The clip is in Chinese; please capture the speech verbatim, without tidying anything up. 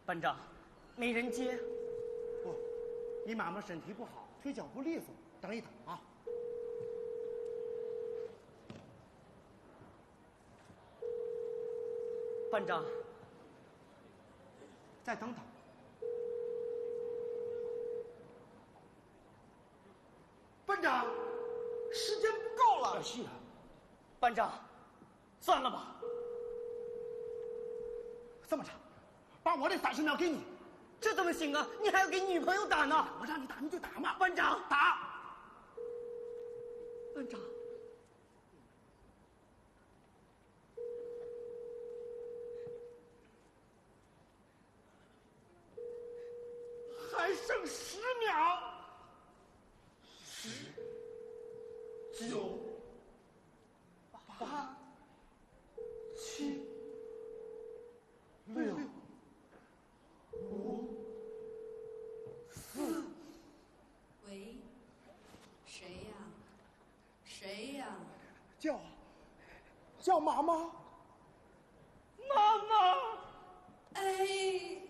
班长，没人接。 不，你妈妈身体不好，腿脚不利索，等一等啊。 班长， 再等等。班长，时间不够了。是啊。 班长，算了吧。 这么着，把我的三十秒给你。 这怎么行啊？你还要给女朋友打呢。 我让你打你就打嘛。 班长， 打。 班长。 还剩十秒。十、九、八、七、六、五、四。 喂，谁呀？谁呀？ 叫，叫妈妈。 妈妈。 哎。